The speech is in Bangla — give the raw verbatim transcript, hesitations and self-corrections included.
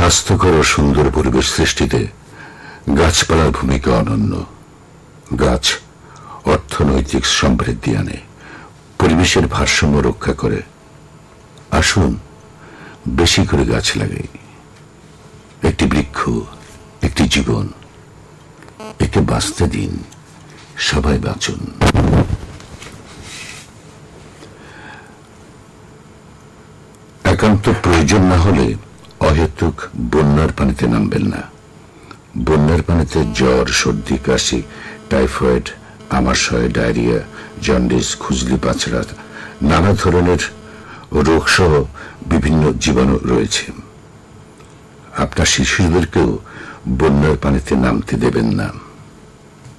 স্বাস্থ্যকর ও সুন্দর পরিবেশ সৃষ্টিতে গাছপালার ভূমিকা অনন্য। গাছ অর্থনৈতিক সমৃদ্ধি আনে, পরিবেশের ভারসাম্য রক্ষা করে। আসুন বেশি করে গাছ লাগাই। একটি বৃক্ষ, একটি জীবন। একে বাঁচতে দিন, সবাই বাঁচুন। একান্ত প্রয়োজন না হলে অহেতুক বন্যার পানিতে নামবেন না। বন্যার পানিতে জ্বর, সর্দি, কাশি, টাইফয়েড, আমাশয়, ডায়রিয়া, জন্ডিস, খুজলি পাঁচড়া, নানা ধরনের রোগ সহ বিভিন্ন জীবাণু রয়েছে। আপনার শিশুদেরকেও বন্যার পানিতে নামতে দেবেন না।